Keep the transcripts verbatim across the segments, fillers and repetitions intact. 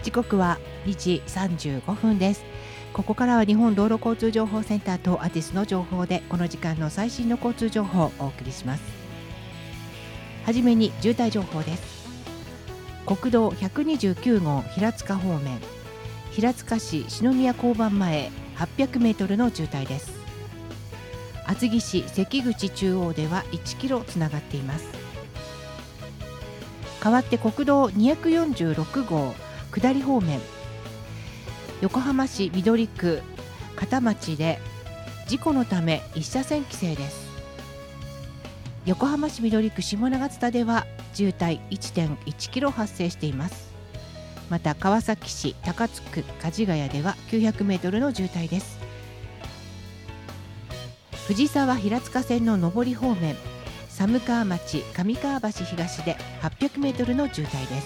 時刻はにじさんじゅうごふんです。ここからは日本道路交通情報センターとアティスの情報でこの時間の最新の交通情報をお送りします。はじめに渋滞情報です。国道ひゃくにじゅうきゅう号平塚方面、平塚市篠宮交番前はっぴゃくメートルの渋滞です。厚木市関口中央ではいちキロつながっています。代わって国道にひゃくよんじゅうろく号下り方面、横浜市緑区片町で事故のため一車線規制です。横浜市緑区下長津田では渋滞 いってんいちキロ発生しています。また川崎市高津区梶ヶ谷ではきゅうひゃくメートルの渋滞です。藤沢平塚線の上り方面、寒川町上川橋東ではっぴゃくメートルの渋滞です。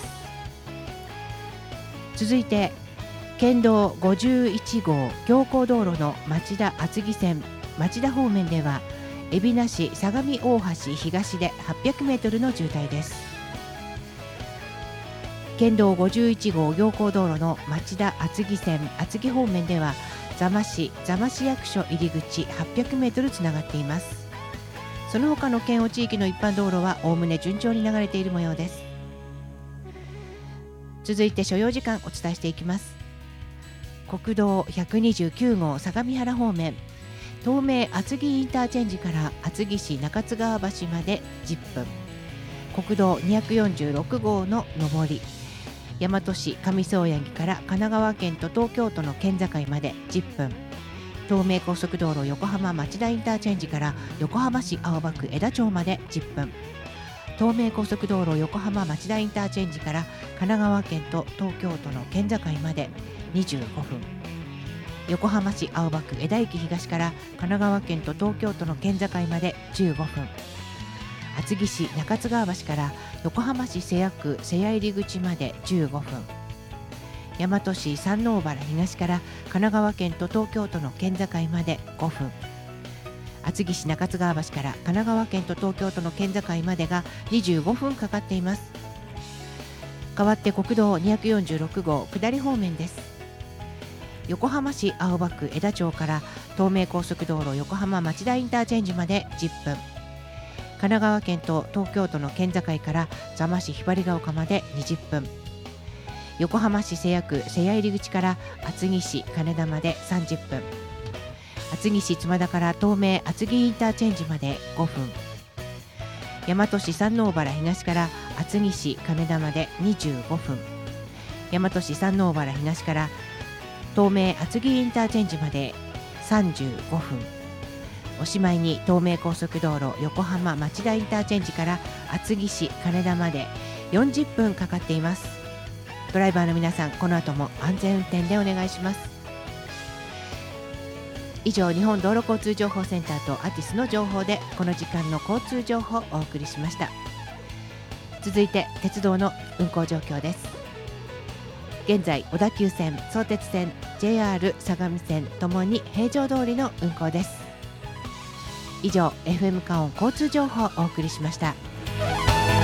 続いて県道ごじゅういち号行幸道路の町田厚木線町田方面では海老名市相模大橋東ではっぴゃくメートルの渋滞です。県道ごじゅういち号行幸道路の町田厚木線厚木方面では座間市座間市役所入り口はっぴゃくメートルつながっています。その他の県央地域の一般道路はおおむね順調に流れている模様です。続いて所要時間お伝えしていきます。国道ひゃくにじゅうきゅう号相模原方面、東名厚木インターチェンジから厚木市中津川橋までじゅっぷん、国道にひゃくよんじゅうろく号の上り、大和市上総八木から神奈川県と東京都の県境までじゅっぷん、東名高速道路横浜町田インターチェンジから横浜市青葉区枝町までじゅっぷん、東名高速道路横浜町田インターチェンジから神奈川県と東京都の県境までにじゅうごふん、横浜市青葉区枝駅東から神奈川県と東京都の県境までじゅうごふん、厚木市中津川橋から横浜市瀬谷区瀬谷入口までじゅうごふん、大和市山王原東から神奈川県と東京都の県境までごふん、厚木市中津川橋から神奈川県と東京都の県境までがにじゅうごふんかかっています。代わって国道にひゃくよんじゅうろく号下り方面です。横浜市青葉区枝町から東名高速道路横浜町田インターチェンジまでじゅっぷん、神奈川県と東京都の県境から座間市ひばりが丘までにじゅっぷん、横浜市瀬谷区瀬谷入口から厚木市金田までさんじゅっぷん、厚木市妻田から東名厚木インターチェンジまでごふん、大和市山王原東から厚木市金田までにじゅうごふん、大和市山王原東から東名厚木インターチェンジまでさんじゅうごふん、おしまいに東名高速道路横浜町田インターチェンジから厚木市金田までよんじゅっぷんかかっています。ドライバーの皆さん、この後も安全運転でお願いします。以上、日本道路交通情報センターとアティスの情報でこの時間の交通情報をお送りしました。続いて鉄道の運行状況です。現在小田急線、相鉄線、ジェイアール 相模線ともに平常通りの運行です。以上、エフエム カオン交通情報をお送りしました。